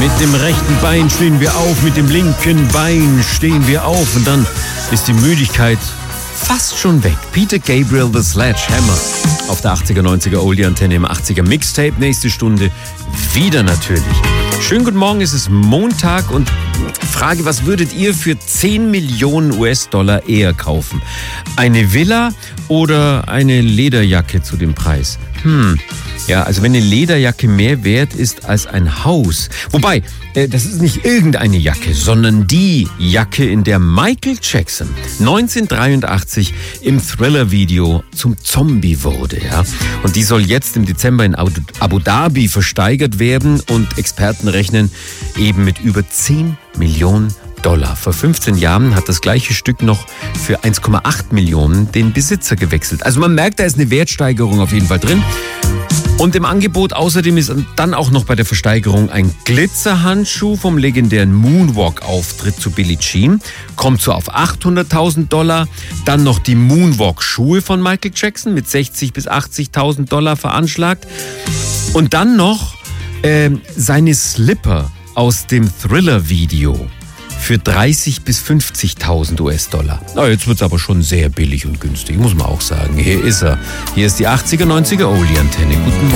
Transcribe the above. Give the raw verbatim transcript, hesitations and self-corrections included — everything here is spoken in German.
Mit dem rechten Bein stehen wir auf, mit dem linken Bein stehen wir auf und dann ist die Müdigkeit fast schon weg. Peter Gabriel, The Sledgehammer. Auf der achtziger, neunziger Oldie-Antenne im achtziger Mixtape. Nächste Stunde wieder natürlich. Schönen guten Morgen, es ist Montag und Frage, was würdet ihr für zehn Millionen U S-Dollar eher kaufen? Eine Villa oder eine Lederjacke zu dem Preis? Hm, ja, also wenn eine Lederjacke mehr wert ist als ein Haus. Wobei, äh, das ist nicht irgendeine Jacke, sondern die Jacke, in der Michael Jackson neunzehnhundertdreiundachtzig im Thriller-Video zum Zombie wurde. Ja? Und die soll jetzt im Dezember in Abu Dhabi versteigert werden und Experten rechnen eben mit über zehn Millionen Dollar. Vor fünfzehn Jahren hat das gleiche Stück noch für eins Komma acht Millionen den Besitzer gewechselt. Also man merkt, da ist eine Wertsteigerung auf jeden Fall drin. Und im Angebot außerdem ist dann auch noch bei der Versteigerung ein Glitzerhandschuh vom legendären Moonwalk-Auftritt zu Billie Jean. Kommt so auf achthunderttausend Dollar. Dann noch die Moonwalk-Schuhe von Michael Jackson mit sechzig bis achtzigtausend Dollar veranschlagt. Und dann noch äh, seine Slipper aus dem Thriller-Video für dreißig bis fünfzigtausend U S-Dollar. Na, jetzt wird's aber schon sehr billig und günstig, muss man auch sagen. Hier ist er. Hier ist die achtziger, neunziger Oldie-Antenne. Guten Morgen.